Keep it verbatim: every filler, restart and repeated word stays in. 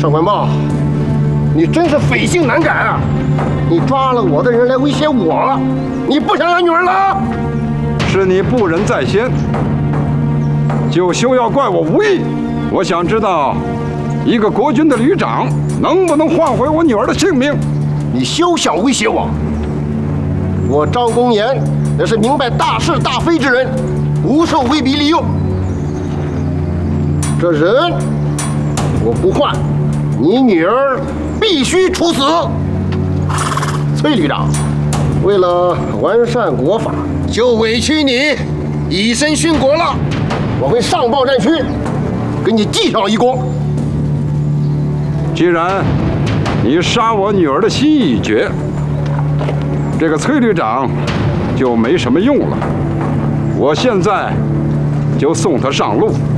上官茂，你真是匪性难改啊！你抓了我的人来威胁我，你不想要女儿了？ 是你不仁在先，就休要怪我无义。我想知道，一个国军的旅长能不能换回我女儿的性命？ 你休想威胁我！我张公言也是明白大是大非之人，不受威逼利诱。这人我不换，你女儿必须处死。崔旅长，为了完善国法，就委屈你以身殉国了。我会上报战区，给你记上一功。 既然你杀我女儿的心意已决，这个崔旅长就没什么用了。我现在就送他上路。